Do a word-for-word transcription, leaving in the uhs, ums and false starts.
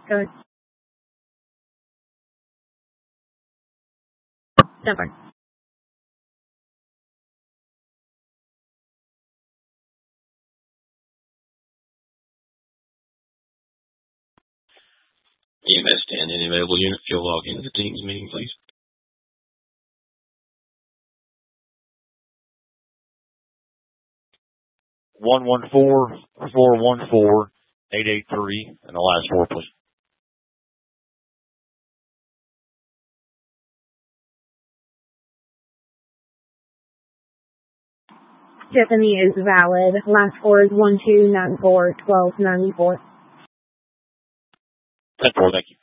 Go ahead. Stubborn. E M S ten, any available unit, you'll log into the Teams meeting, please. one one four, four one four, eight eight three, and the last four, please. Tiffany is valid. Last four is one two nine four, twelve ninety-four. ten four, thank you.